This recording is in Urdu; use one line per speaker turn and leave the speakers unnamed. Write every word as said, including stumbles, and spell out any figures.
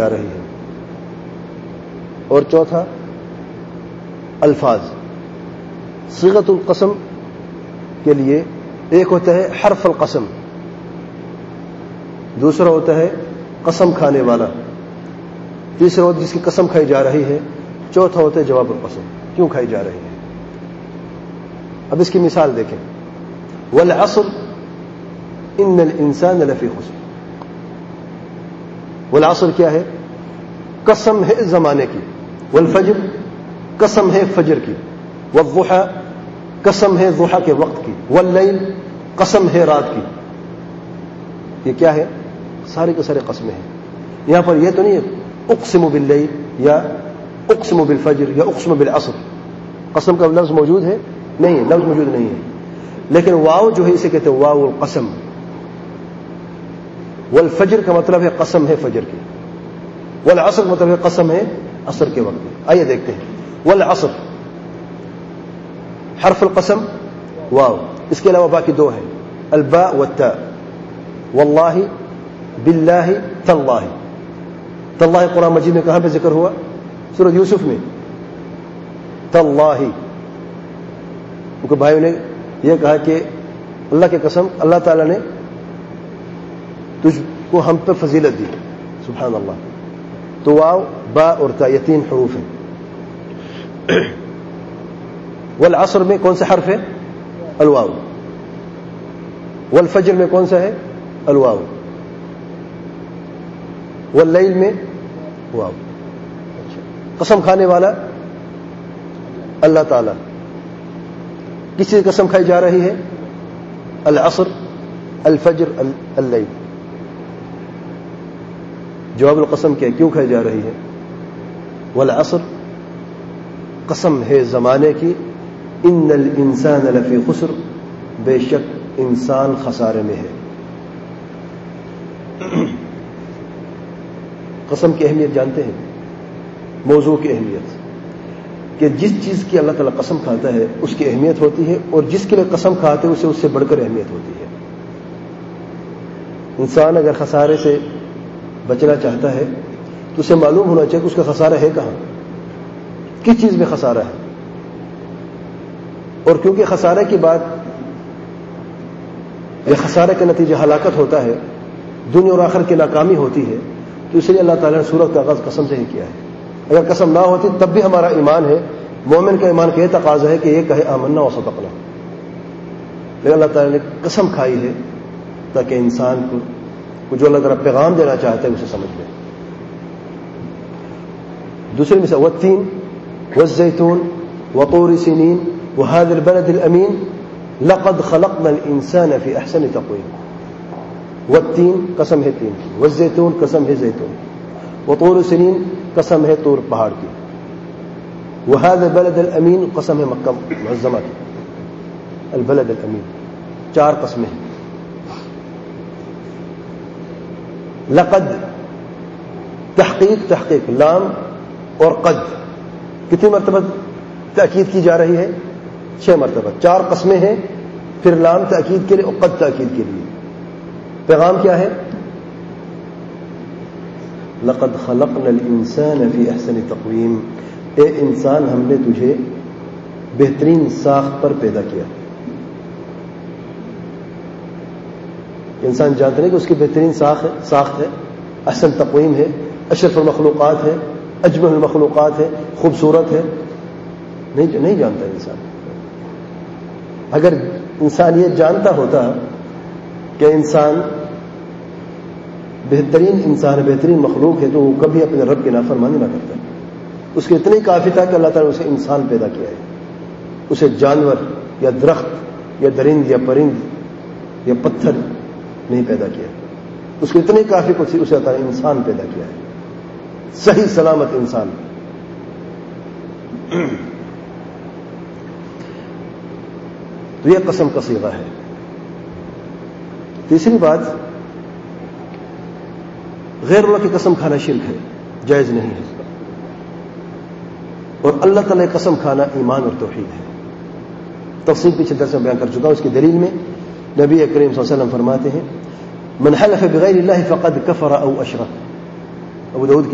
جا رہی ہے. اور چوتھا الفاظ. صیغۃ القسم کے لیے ایک ہوتا ہے حرف القسم، دوسرا ہوتا ہے قسم کھانے والا، تیسرا ہوتا ہے جس کی قسم کھائی جا رہی ہے، چوتھا ہوتا ہے جواب القسم، کیوں کھائی جا رہی ہے. اب اس کی مثال دیکھیں. والعصر ان الانسان لفی خسر. والعصر کیا ہے؟ قسم ہے زمانے کی. والفجر قسم ہے فجر کی. والضحى قسم ہے ضحى کے وقت کی. واللیل قسم ہے رات کی. یہ کیا ہے؟ سارے کے سارے قسمیں ہیں. یہاں پر یہ تو نہیں ہے اقسم باللیل یا اقسم بالفجر یا اقسم بالعصر. قسم کا لفظ موجود ہے؟ نہیں ہے، لفظ موجود نہیں ہے. لیکن واو جو ہے اسے کہتے ہیں واو القسم. والفجر کا مطلب ہے قسم ہے فجر کی. والعصر کا مطلب ہے قسم ہے عصر کے وقت کی. آئیے دیکھتے ہیں. والعصر حرف القسم واو، اس کے علاوہ باقی دو ہیں الباء والتاء. واللہ باللہ تاللہ. تاللہ قرآن مجید میں کہاں پہ ذکر ہوا؟ سورۃ یوسف میں. تاللہ کیونکہ بھائیوں نے یہ کہا کہ اللہ کی قسم اللہ تعالیٰ نے تجھ کو ہم پہ فضیلت دی. سبحان اللہ. تو واو با اور تا یہ تین حروف ہیں. والعصر میں کون سا حرف ہے؟ الواو. والفجر میں کون سا ہے؟ الواو. واللیل میں واو. قسم کھانے والا اللہ تعالی. کسی کی قسم کھائی جا رہی ہے؟ العصر الفجر اللیل. جواب القسم کیا؟ کیوں کھائی جا رہی ہے؟ والعصر قسم ہے زمانے کی. ان الانسان لفی خسر. بے شک انسان خسارے میں ہے. قسم کی اہمیت جانتے ہیں؟ موضوع کی اہمیت کہ جس چیز کی اللہ تعالیٰ قسم کھاتا ہے اس کی اہمیت ہوتی ہے، اور جس کے لیے قسم کھاتے ہیں اسے اس سے بڑھ کر اہمیت ہوتی ہے. انسان اگر خسارے سے بچنا چاہتا ہے تو اسے معلوم ہونا چاہیے کہ اس کا خسارہ ہے کہاں، کس چیز میں خسارہ ہے. اور کیونکہ خسارے کی بات یا خسارے کا نتیجہ ہلاکت ہوتا ہے، دنیا اور آخرت کی ناکامی ہوتی ہے، تو اس لیے اللہ تعالیٰ نے سورۃ کا آغاز قسم سے ہی کیا ہے. اگر قسم نہ ہوتی تب بھی ہمارا ایمان ہے. مومن کا ایمان کا یہ تقاضا ہے کہ یہ کہے آمنا و صدقنا. لیکن اللہ تعالیٰ نے قسم کھائی ہے تاکہ انسان کو جو اللہ تعالیٰ پیغام دینا چاہتا ہے اسے سمجھ لے. دوسری مثال والتین والزیتون وطور سینین وهذا البلد الامین لقد خلقنا الانسان فی احسن تقویم. والتین قسم ہے تین کی. والزیتون قسم ہے زیتون. وطور سینین قسم ہے طور پہاڑ کی. وهذا البلد الامین قسم ہے مکہ معظمہ کی. البلد الامین. چار قسمیں ہیں. لقد تحقیق تحقیق لام اور قد کتنی مرتبہ تاکید کی جا رہی ہے؟ چھ مرتبہ. چار قسمیں ہیں، پھر لام تاکید کے لیے اور قد تاکید کے لیے. پیغام کیا ہے؟ لقد خلقنا الانسان فی احسن تقویم. اے انسان ہم نے تجھے بہترین ساخت پر پیدا کیا. انسان جانتے نہیں کہ اس کی بہترین ساخت ہے، احسن تقویم ہے، اشرف المخلوقات ہے، اجمل المخلوقات ہے، خوبصورت ہے. نہیں نہیں جانتا انسان. اگر انسان یہ جانتا ہوتا کہ انسان بہترین انسان بہترین مخلوق ہے تو وہ کبھی اپنے رب کی نافرمانی نہ کرتا. اس کے اتنی کافی تھا کہ اللہ تعالیٰ نے اسے انسان پیدا کیا ہے. اسے جانور یا درخت یا درند یا پرند یا پتھر نہیں پیدا کیا. اس کو اتنی کافی کو تھی اسے اللہ تعالیٰ نے انسان پیدا کیا ہے، صحیح سلامت انسان. تو یہ قسم کا صیغہ ہے. تیسری بات، غیر اللہ کی قسم کھانا شرک ہے، جائز نہیں ہے. اور اللہ تعالیٰ کی قسم کھانا ایمان اور توحید ہے. تفصیل پیچھے درس میں بیان کر چکا ہوں. اس کی دلیل میں نبی کریم صلی اللہ علیہ وسلم فرماتے ہیں من حلف بغیر اللہ فقد کفر او اشرک. ابو داؤد کی